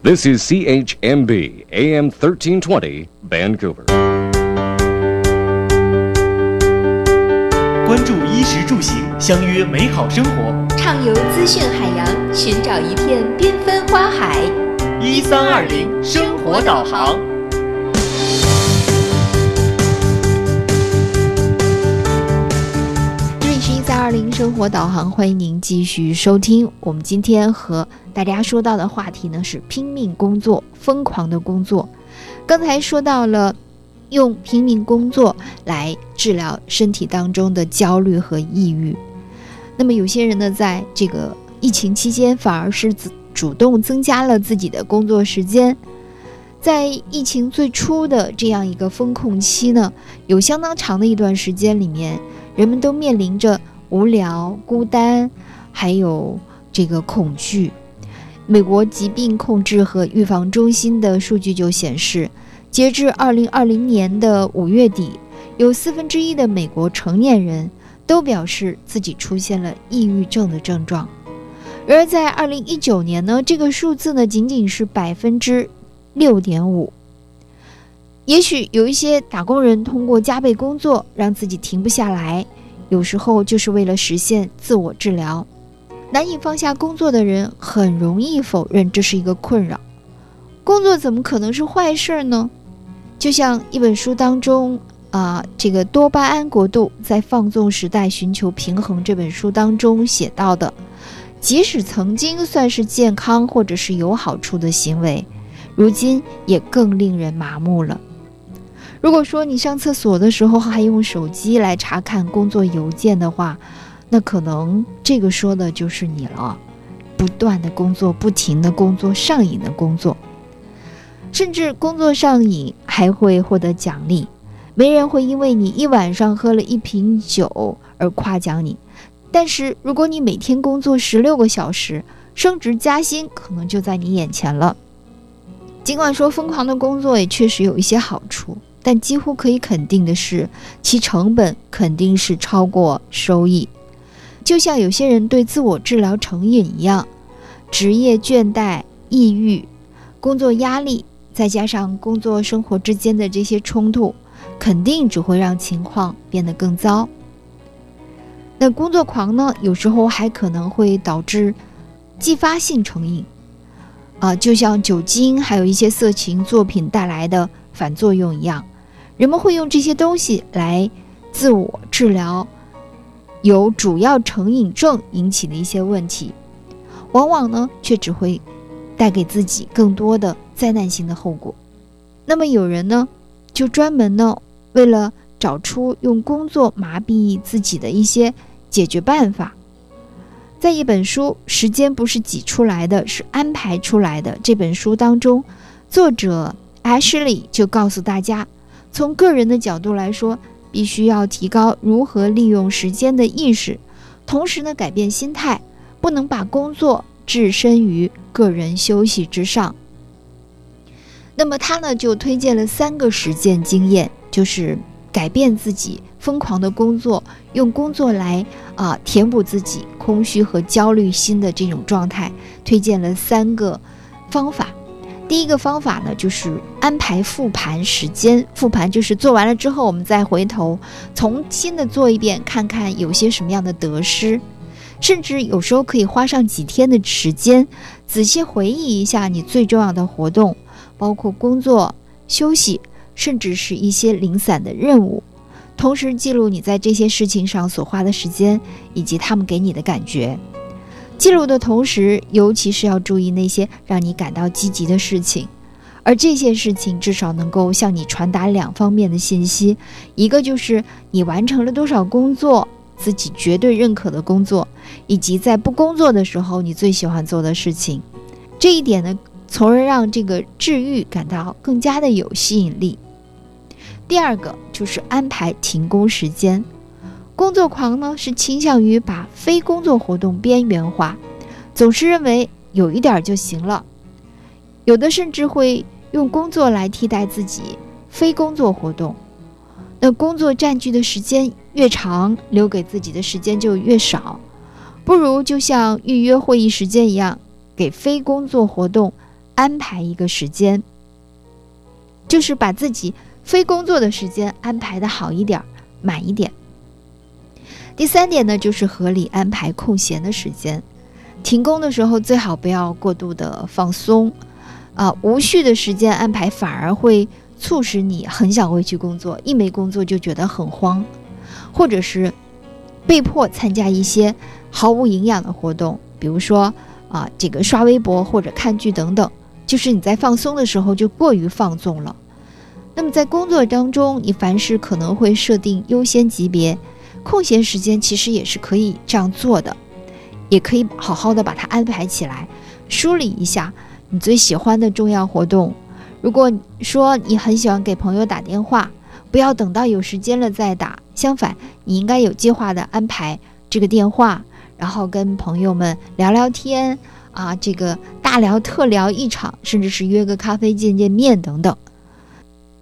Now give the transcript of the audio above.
This is CHMB AM 1320 Vancouver. 关注衣食住行，相约美好生活。 畅游资讯海洋，寻找一片缤纷花海。 1320生活导航。 这里是1320生活导航，欢迎您继续收听。我们今天和大家说到的话题呢是拼命工作，疯狂的工作。刚才说到了用拼命工作来治疗身体当中的焦虑和抑郁。那么有些人呢，在这个疫情期间反而是主动增加了自己的工作时间。在疫情最初的这样一个封控期呢，有相当长的一段时间里面，人们都面临着无聊、孤单，还有这个恐惧。美国疾病控制和预防中心的数据就显示，截至2020年的5月底，有1/4的美国成年人都表示自己出现了抑郁症的症状。而在2019年呢，这个数字呢仅仅是6.5%。也许有一些打工人通过加倍工作让自己停不下来，有时候就是为了实现自我治疗。难以放下工作的人很容易否认这是一个困扰。工作怎么可能是坏事呢？就像一本书当中这个多巴胺国度在放纵时代寻求平衡这本书当中写到的，即使曾经算是健康或者是有好处的行为，如今也更令人麻木了。如果说你上厕所的时候还用手机来查看工作邮件的话，那可能这个说的就是你了。不断的工作，不停的工作，上瘾的工作，甚至工作上瘾还会获得奖励。没人会因为你一晚上喝了1瓶酒而夸奖你，但是如果你每天工作16个小时，升职加薪可能就在你眼前了。尽管说疯狂的工作也确实有一些好处，但几乎可以肯定的是，其成本肯定是超过收益。就像有些人对自我治疗成瘾一样，职业倦怠、抑郁、工作压力，再加上工作生活之间的这些冲突，肯定只会让情况变得更糟。那工作狂呢，有时候还可能会导致继发性成瘾就像酒精还有一些色情作品带来的反作用一样，人们会用这些东西来自我治疗由主要成瘾症引起的一些问题，往往呢却只会带给自己更多的灾难性的后果。那么有人呢就专门呢为了找出用工作麻痹自己的一些解决办法，在一本书《时间不是挤出来的，是安排出来的》这本书当中，作者 Ashley 就告诉大家，从个人的角度来说，必须要提高如何利用时间的意识，同时呢改变心态，不能把工作置身于个人休息之上。那么他呢就推荐了3个实践经验，就是改变自己疯狂的工作，用工作来填补自己空虚和焦虑心的这种状态，推荐了3个方法。第一个方法呢，就是安排复盘时间。复盘就是做完了之后，我们再回头重新的做一遍，看看有些什么样的得失，甚至有时候可以花上几天的时间，仔细回忆一下你最重要的活动，包括工作、休息，甚至是一些零散的任务，同时记录你在这些事情上所花的时间，以及他们给你的感觉。记录的同时，尤其是要注意那些让你感到积极的事情，而这些事情至少能够向你传达2方面的信息，一个就是你完成了多少工作，自己绝对认可的工作，以及在不工作的时候你最喜欢做的事情。这一点呢，从而让这个治愈感到更加的有吸引力。第二个就是安排停工时间。工作狂呢是倾向于把非工作活动边缘化，总是认为有一点就行了，有的甚至会用工作来替代自己非工作活动。那工作占据的时间越长，留给自己的时间就越少，不如就像预约会议时间一样，给非工作活动安排一个时间，就是把自己非工作的时间安排的好一点，满一点。第3点呢，就是合理安排空闲的时间。停工的时候最好不要过度的放松无序的时间安排反而会促使你很想回去工作，一没工作就觉得很慌，或者是被迫参加一些毫无营养的活动，比如说这个刷微博或者看剧等等，就是你在放松的时候就过于放纵了。那么在工作当中，你凡事可能会设定优先级别，空闲时间其实也是可以这样做的，也可以好好的把它安排起来，梳理一下你最喜欢的重要活动。如果说你很喜欢给朋友打电话，不要等到有时间了再打，相反，你应该有计划的安排这个电话，然后跟朋友们聊聊天这个大聊特聊一场，甚至是约个咖啡见见面等等。